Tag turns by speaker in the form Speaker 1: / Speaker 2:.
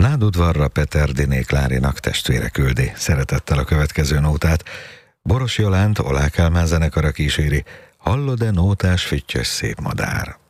Speaker 1: Ládudvarra Peterdiné Klárinak testvére küldi szeretettel a következő nótát. Boros Jolánt Oláh Kálmán zenekara kíséri, Hallod-e nótás füttyös szép madár?